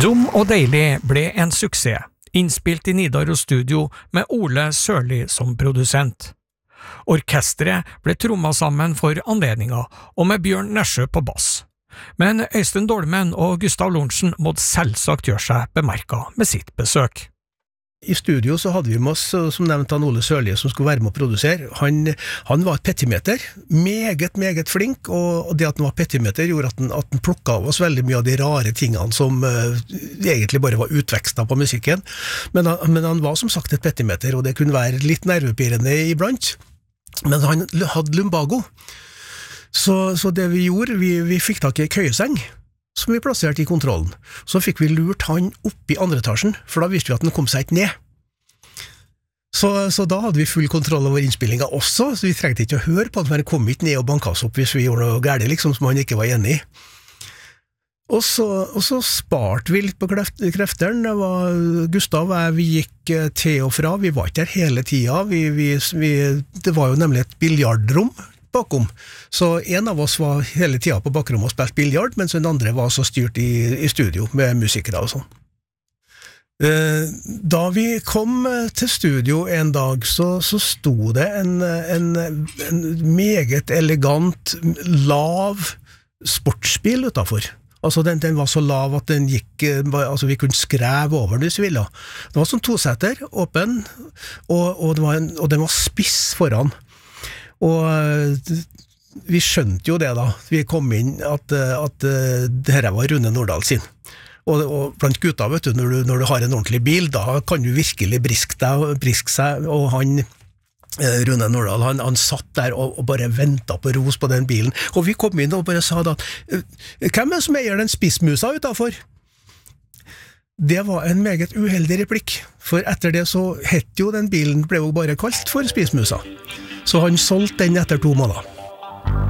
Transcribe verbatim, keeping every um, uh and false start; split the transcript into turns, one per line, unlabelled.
Dum og deilig ble en suksess, innspilt i Nidaros studio med Ole Sørli som produsent. Orkestret ble trommet sammen for anledninga, og med Bjørn Nesjø på bass. Men Øystein Dolmen og Gustav Lorentzen måtte selvsagt gjøre seg bemerket med sitt besøk.
I studio så hadde vi med oss, som nevnt, han Ole Sørli som skulle være med å produsere. Han, han var et petimeter, meget, meget flink, og det at han var petimeter gjorde at han, at han plukket av oss veldig mye av de rare tingene som uh, egentlig bare var utveksta på musikken. Men han, men han var som sagt et petimeter, og det kunne være litt nervepirrende iblant. Men han hadde lumbago. Så, så det vi gjorde, vi, vi fikk tak i køyeseng, som vi plasserte i kontrollen. Så fikk vi lurt han opp i andre etasjen, for da visste vi at han kom seg ikke ned. Så, så da hadde vi full kontroll over innspillingen også, så vi trengte ikke å høre på at han kom ikke ned og banket oss opp hvis vi gjorde noe gærlig, liksom, som han ikke var enig i. Og så, og så sparte vi litt på krefteren. Det var Gustav og jeg, vi gikk til og fra, vi var ikke der hele tiden. Vi, vi, vi, det var jo nemlig et biljardrom bakom. Så en av oss var hele tiden på bakrommet og spilte biljard, mens den andre var så styrt i, i studio med musikere og sånn. Da vi kom til studio en dag, så, så sto det en, en, en meget elegant, lav sportsbil utenfor. Altså den, den var så lav at den gikk, altså vi kunne skreve over den hvis vi ville. Det var sånn tosetter, åpen, og, og, det var en, og den var spiss foran. Og vi skjønte jo det da, vi kom inn at, at dette var Rune Nordahl sin. Og, og blant gutta, vet du, når du, når du har en ordentlig bil, da kan du virkelig briske deg, briske seg, og han, Rune Nordahl, han, han satt der og, og bare ventet på ros på den bilen. Og vi kom inn og bare sa da, hvem er det som eier den spissmusa utenfor? Det var en meget uheldig replikk, for etter det så hette jo den bilen, ble jo bare kalt for spissmusa. Så han solgte den etter to måneder.